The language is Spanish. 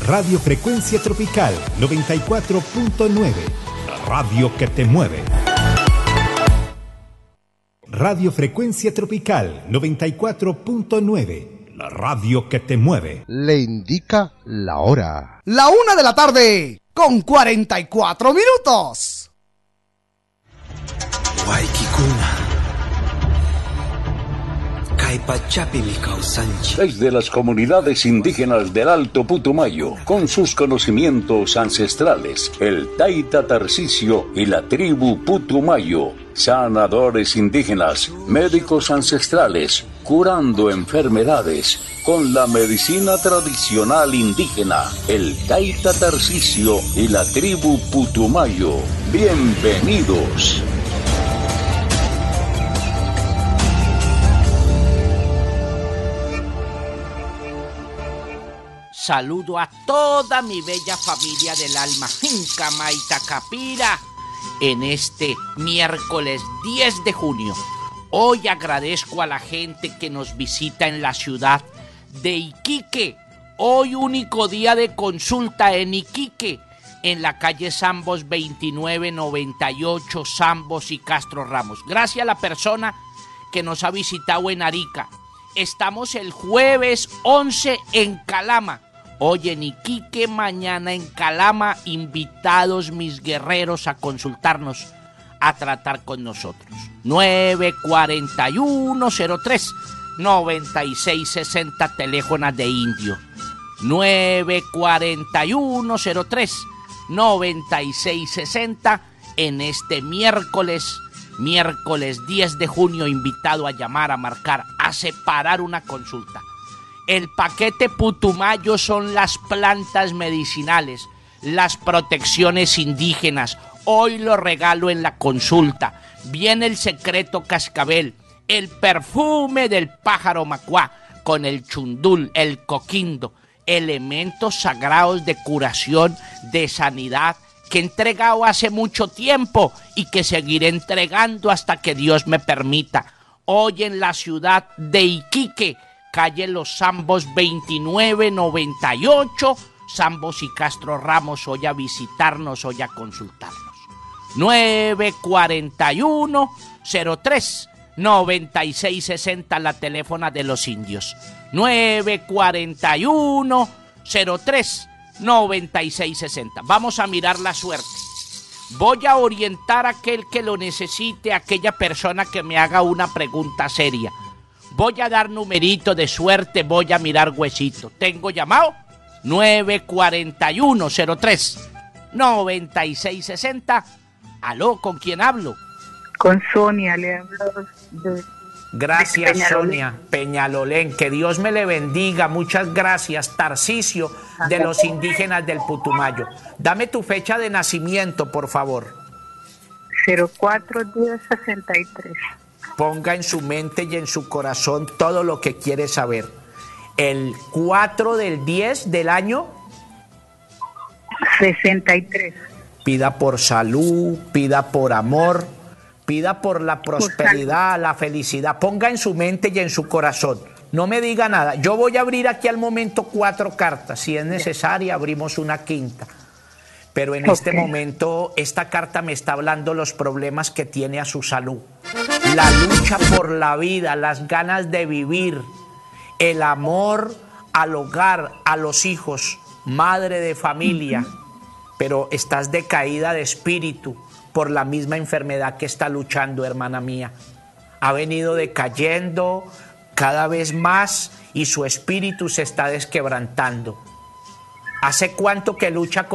Radio Frecuencia Tropical 94.9, la radio que te mueve. Radio Frecuencia Tropical 94.9, la radio que te mueve. Le indica la hora. La 1:00 con 44 minutos. Desde las comunidades indígenas del Alto Putumayo, con sus conocimientos ancestrales, el Taita Tarcisio y la tribu Putumayo, sanadores indígenas, médicos ancestrales, curando enfermedades con la medicina tradicional indígena, el Taita Tarcisio y la tribu Putumayo. Bienvenidos. Saludo a toda mi bella familia del alma, Jincama y Tacapira, en este miércoles 10 de junio. Hoy agradezco a la gente que nos visita en la ciudad de Iquique. Hoy único día de consulta en Iquique, en la calle Zambos 2998, Zambos y Castro Ramos. Gracias a la persona que nos ha visitado en Arica. Estamos el jueves 11 en Calama. Hoy en Iquique, mañana en Calama, invitados mis guerreros a consultarnos, a tratar con nosotros. 941-03-9660, teléfono de Indio. 941-03-9660, en este miércoles 10 de junio, invitado a llamar, a marcar, a separar una consulta. El paquete Putumayo son las plantas medicinales, las protecciones indígenas. Hoy lo regalo en la consulta. Viene el secreto cascabel, el perfume del pájaro macuá, con el chundul, el coquindo, elementos sagrados de curación, de sanidad, que he entregado hace mucho tiempo y que seguiré entregando hasta que Dios me permita. Hoy en la ciudad de Iquique, calle Los Zambos 2998, Zambos y Castro Ramos, hoy a visitarnos, hoy a consultarnos. 941-03-9660, la teléfono de los indios. 941-03-9660. Vamos a mirar la suerte. Voy a orientar a aquel que lo necesite, a aquella persona que me haga una pregunta seria. Voy a dar numerito de suerte, voy a mirar huesito. ¿Tengo llamado? 941-03-9660. ¿Aló? ¿Con quién hablo? Con Sonia, le hablo de... Gracias, de Sonia Peñalolén. Que Dios me le bendiga. Muchas gracias, Tarcisio, de los indígenas del Putumayo. Dame tu fecha de nacimiento, por favor. 04-10-63. Ponga en su mente y en su corazón todo lo que quiere saber. El 4 del 10 del año 63. Pida por salud, pida por amor, pida por la prosperidad, la felicidad. Ponga en su mente y en su corazón. No me diga nada. Yo voy a abrir aquí al momento 4 cartas. Si es necesaria, abrimos una quinta. Pero en este momento, esta carta me está hablando los problemas que tiene a su salud. La lucha por la vida, las ganas de vivir, el amor al hogar, a los hijos, madre de familia. Pero estás decaída de espíritu por la misma enfermedad que está luchando, hermana mía. Ha venido decayendo cada vez más y su espíritu se está desquebrantando. ¿Hace cuánto que lucha con